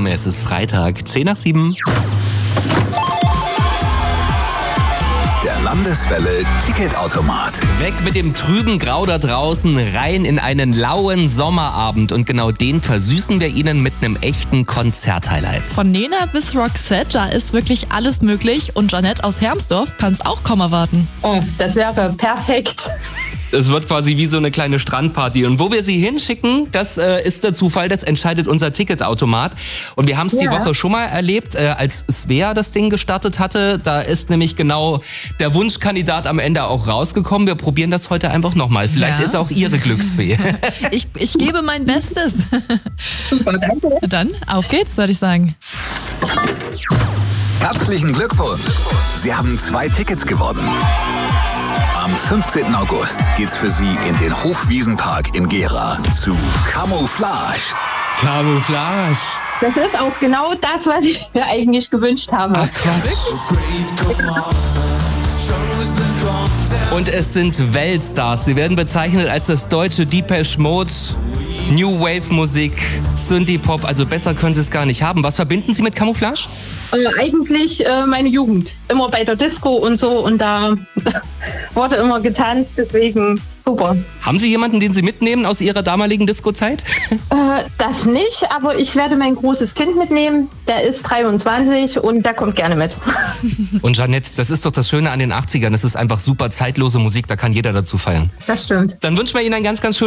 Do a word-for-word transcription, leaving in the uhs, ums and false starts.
Es ist Freitag, zehn nach sieben. Der Landeswelle Ticketautomat. Weg mit dem trüben Grau da draußen, rein in einen lauen Sommerabend. Und genau den versüßen wir Ihnen mit einem echten Konzerthighlight. Von Nena bis Roxette, da ist wirklich alles möglich. Und Jeanette aus Hermsdorf kann es auch kaum erwarten. Oh, das wäre perfekt. Es wird quasi wie so eine kleine Strandparty. Und wo wir sie hinschicken, das äh, ist der Zufall, das entscheidet unser Ticketautomat. Und wir haben es Ja. die Woche schon mal erlebt, äh, als Svea das Ding gestartet hatte. Da ist nämlich genau der Wunschkandidat am Ende auch rausgekommen. Wir probieren das heute einfach nochmal. Vielleicht Ja. ist auch Ihre Glücksfee. Ich, ich gebe mein Bestes. Super, danke. Na dann, auf geht's, würde ich sagen. Herzlichen Glückwunsch. Sie haben zwei Tickets gewonnen. Am fünfzehnten August geht's für Sie in den Hochwiesenpark in Gera zu Camouflage. Camouflage. Das ist auch genau das, was ich mir eigentlich gewünscht habe. Ach Quatsch. Und es sind Weltstars. Sie werden bezeichnet als das deutsche Depeche Mode, New Wave Musik, Synthie Pop. Also besser können Sie es gar nicht haben. Was verbinden Sie mit Camouflage? Äh, eigentlich äh, meine Jugend. Immer bei der Disco und so. Und da wurde immer getanzt. Deswegen super. Haben Sie jemanden, den Sie mitnehmen aus Ihrer damaligen Disco-Zeit? Äh, das nicht, aber ich werde mein großes Kind mitnehmen. Der ist dreiundzwanzig und der kommt gerne mit. Und Jeanette, das ist doch das Schöne an den achtzigern. Das ist einfach super zeitlose Musik. Da kann jeder dazu feiern. Das stimmt. Dann wünschen wir Ihnen ein ganz, ganz schönes